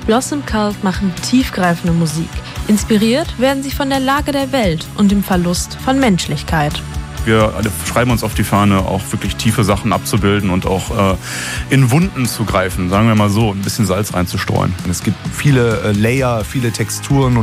Blossom Cult machen tiefgreifende Musik. Inspiriert werden sie von der Lage der Welt und dem Verlust von Menschlichkeit. Wir alle schreiben uns auf die Fahne, auch wirklich tiefe Sachen abzubilden und auch in Wunden zu greifen, sagen wir mal so, ein bisschen Salz reinzustreuen. Es gibt viele Layer, viele Texturen